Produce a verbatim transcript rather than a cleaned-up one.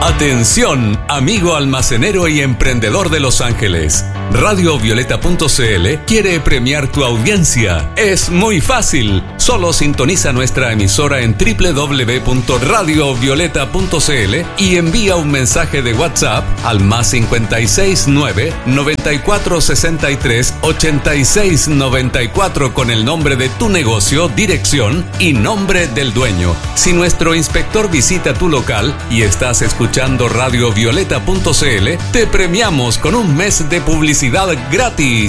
Atención, amigo almacenero y emprendedor de Los Ángeles. Radio Violeta punto c l quiere premiar tu audiencia. Es muy fácil. Solo sintoniza nuestra emisora en doble u doble u doble u punto radio violeta punto c l y envía un mensaje de WhatsApp al más cincuenta y seis nueve, noventa y cuatro sesenta y tres, ochenta y seis noventa y cuatro con el nombre de tu negocio, dirección y nombre del dueño. Si nuestro inspector visita tu local y estás escuchando Radio Violeta punto c l, te premiamos con un mes de publicidad gratis.